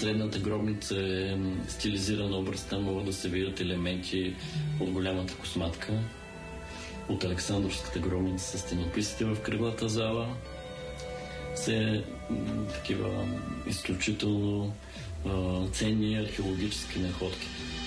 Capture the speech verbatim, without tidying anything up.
средната гробница е стилизирана образ, там могат да се видят елементи от голямата косматка, от Александровската гробница с стенописите в кръглата зала. Все такива изключително а, ценни археологически находки.